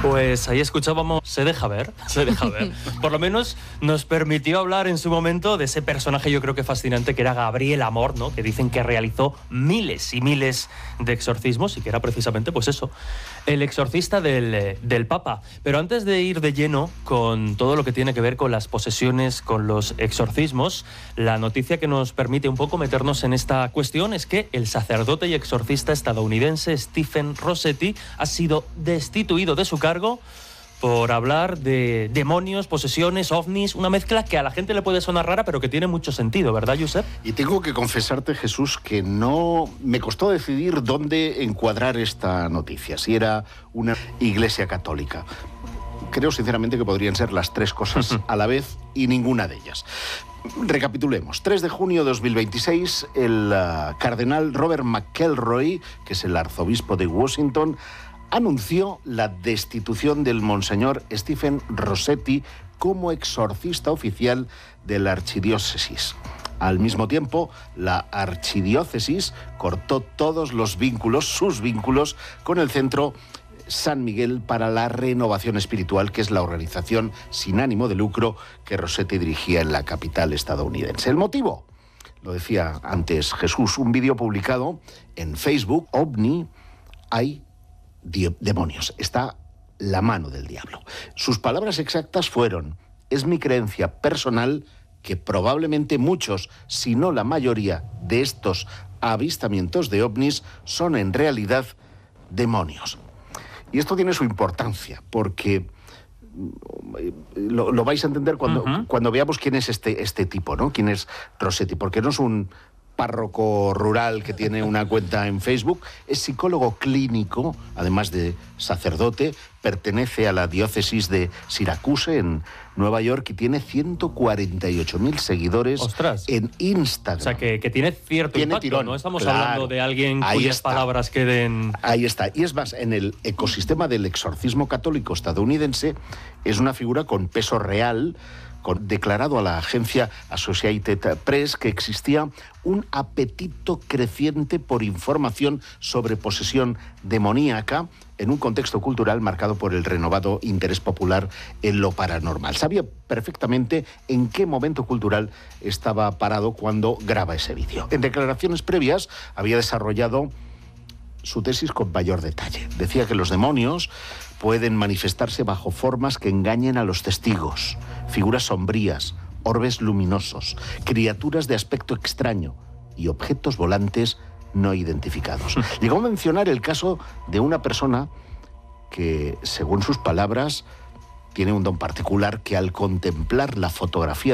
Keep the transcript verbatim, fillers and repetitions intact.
Pues ahí escuchábamos, se deja ver, se deja ver. Por lo menos nos permitió hablar en su momento de ese personaje, yo creo que fascinante, que era Gabriel Amor, ¿no? Que dicen que realizó miles y miles de exorcismos y que era precisamente, pues eso, el exorcista del, del Papa. Pero antes de ir de lleno con todo lo que tiene que ver con las posesiones, con los exorcismos, la noticia que nos permite un poco meternos en esta cuestión es que el sacerdote y exorcista estadounidense Stephen Rossetti ha sido destituido de su cargo por hablar de demonios, posesiones, ovnis, una mezcla que a la gente le puede sonar rara, pero que tiene mucho sentido, ¿verdad, Josep? Y tengo que confesarte, Jesús, que no me costó decidir dónde encuadrar esta noticia, si era una iglesia católica. Creo sinceramente que podrían ser las tres cosas a la vez y ninguna de ellas. Recapitulemos. tres de junio de dos mil veintiséis, el uh, cardenal Robert McElroy, que es el arzobispo de Washington, anunció la destitución del monseñor Stephen Rossetti como exorcista oficial de la archidiócesis. Al mismo tiempo, la archidiócesis cortó todos los vínculos, sus vínculos, con el Centro San Miguel para la Renovación Espiritual, que es la organización sin ánimo de lucro que Rossetti dirigía en la capital estadounidense. ¿El motivo? Lo decía antes Jesús, un vídeo publicado en Facebook, OVNI, hay demonios, está la mano del diablo. Sus palabras exactas fueron: es mi creencia personal que probablemente muchos, si no la mayoría, de estos avistamientos de ovnis son en realidad demonios. Y esto tiene su importancia, porque lo, lo vais a entender cuando, uh-huh. cuando veamos quién es este, este tipo, ¿no? Quién es Rossetti, porque no es un párroco rural que tiene una cuenta en Facebook, es psicólogo clínico, además de sacerdote, pertenece a la diócesis de Syracuse en Nueva York y tiene ciento cuarenta y ocho mil seguidores. ¡Ostras! En Instagram. O sea, que, que tiene cierto tiene impacto, tirón. No estamos Claro. hablando de alguien Ahí cuyas está. palabras queden... Ahí está. Y es más, en el ecosistema del exorcismo católico estadounidense es una figura con peso real, con, declarado a la agencia Associated Press que existía un apetito creciente por información sobre posesión demoníaca en un contexto cultural marcado por el renovado interés popular en lo paranormal. Sabía perfectamente en qué momento cultural estaba parado cuando graba ese vídeo. En declaraciones previas había desarrollado su tesis con mayor detalle. Decía que los demonios pueden manifestarse bajo formas que engañen a los testigos, figuras sombrías, orbes luminosos, criaturas de aspecto extraño y objetos volantes no identificados. Llegó a mencionar el caso de una persona que, según sus palabras, tiene un don particular que al contemplar la fotografía